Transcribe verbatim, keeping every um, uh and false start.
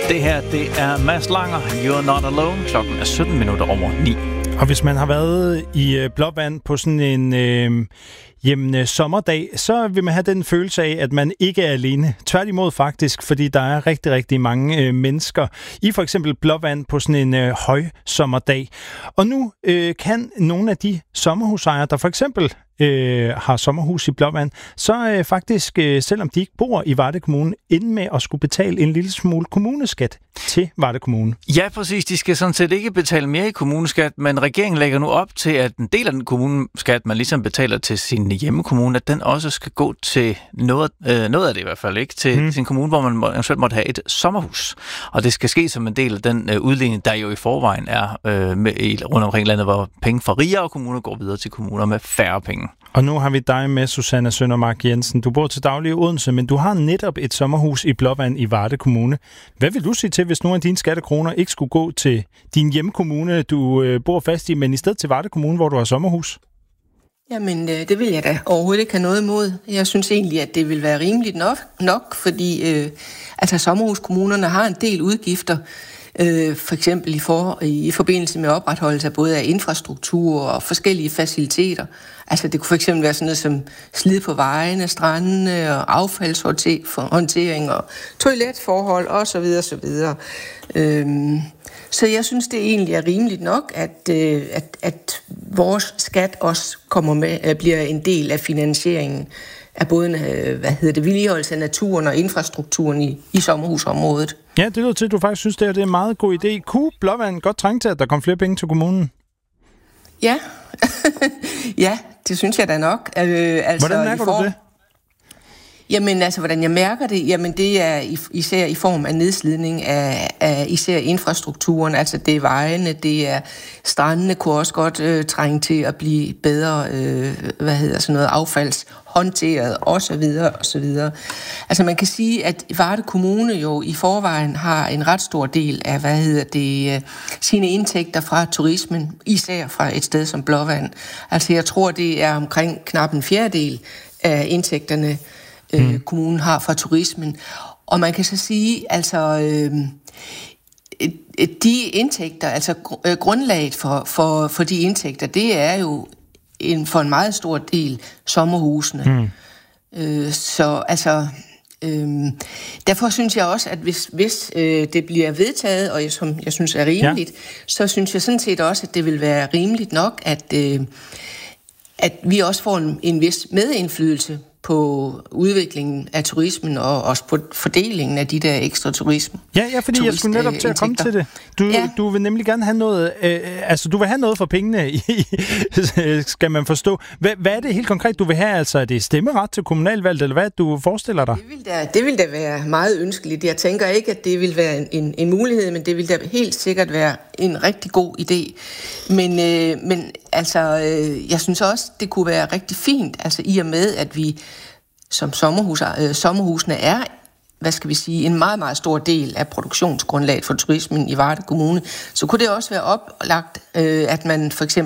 Det her, det er Mads Langer, You're Not Alone. Klokken er sytten minutter over ni. Og hvis man har været i øh, Blåvand på sådan en øh, jamen, sommerdag, så vil man have den følelse af, at man ikke er alene. Tværtimod faktisk, fordi der er rigtig, rigtig mange øh, mennesker i for eksempel Blåvand på sådan en øh, højsommerdag. Og nu øh, kan nogle af de sommerhusejere, der for eksempel øh, har sommerhus i Blåvand, så øh, faktisk, øh, selvom de ikke bor i Varde Kommune, ende med at skulle betale en lille smule kommuneskat til Varde Kommune. Ja, præcis. De skal sådan set ikke betale mere i kommuneskat, men regeringen lægger nu op til, at en del af den kommuneskat, man ligesom betaler til sin hjemmekommune, at den også skal gå til noget, øh, noget af det i hvert fald, ikke? Til hmm. sin kommune, hvor man må, eventuelt måtte have et sommerhus. Og det skal ske som en del af den øh, udligning, der jo i forvejen er øh, med, i, rundt omkring landet, hvor penge fra rigere kommuner går videre til kommuner med færre penge. Og nu har vi dig med, Susanne Søndermark Jensen. Du bor til daglig i Odense, men du har netop et sommerhus i Blåvand i Varde Kommune. Hvad vil du sige til, hvis nogle af dine skattekroner ikke skulle gå til din hjemkommune, du øh, bor fast i, men i stedet til Varde Kommune, hvor du har sommerhus? Jamen, øh, det vil jeg da overhovedet ikke have noget imod. Jeg synes egentlig, at det vil være rimeligt nok, nok fordi øh, altså, sommerhuskommunerne har en del udgifter, øh, for eksempel i, for, i forbindelse med opretholdelse af både af infrastruktur og forskellige faciliteter. Altså det kunne for eksempel være sådan noget som slid på vejene, strandene og affaldshåndtering og toiletforhold osv. osv. Øhm, så jeg synes, det egentlig er rimeligt nok, at, øh, at, at vores skat også kommer med, øh, bliver en del af finansieringen af både øh, hvad hedder det, vedligeholdelse af naturen og infrastrukturen i, i sommerhusområdet. Ja, det lyder til, at du faktisk synes, det er, det er en meget god idé. Kunne Blåvand godt trænge til, at der kom flere penge til kommunen? Ja, ja, det synes jeg da nok. Øh, altså, hvordan mærker form... du det? Jamen altså, hvordan jeg mærker det, jamen det er især i form af nedslidning af, af især infrastrukturen, altså det er vejene, det er strandene kunne også godt øh, trænge til at blive bedre, øh, hvad hedder sådan noget, affaldshåndteret og så videre og så videre. Altså man kan sige, at Varde Kommune jo i forvejen har en ret stor del af, hvad hedder det, øh, sine indtægter fra turismen, især fra et sted som Blåvand. Altså jeg tror, det er omkring knap en fjerdedel af indtægterne, Mm. kommunen har fra turismen. Og man kan så sige, altså øh, de indtægter, altså grundlaget for, for, for de indtægter, det er jo en, for en meget stor del sommerhusene. Mm. Øh, så altså øh, derfor synes jeg også, at hvis, hvis øh, det bliver vedtaget, og som jeg synes er rimeligt, ja. så synes jeg sådan set også, at det vil være rimeligt nok, at, øh, at vi også får en, en vis medindflydelse på udviklingen af turismen og også på fordelingen af de der ekstra turisme. Ja, ja, fordi jeg skulle netop til at komme til det. Du, ja. du vil nemlig gerne have noget, øh, altså du vil have noget for pengene, skal man forstå. Hvad, hvad er det helt konkret, du vil have? Altså er det stemmeret til kommunalvalget, eller hvad du forestiller dig? Det vil da, det vil da være meget ønskeligt. Jeg tænker ikke, at det vil være en, en, en mulighed, men det vil da helt sikkert være en rigtig god idé. Men, øh, men altså, øh, jeg synes også, det kunne være rigtig fint, altså i og med, at vi som sommerhus, øh, sommerhusene er, hvad skal vi sige, en meget, meget stor del af produktionsgrundlaget for turismen i Varde Kommune, så kunne det også være oplagt, øh, at man for eksempel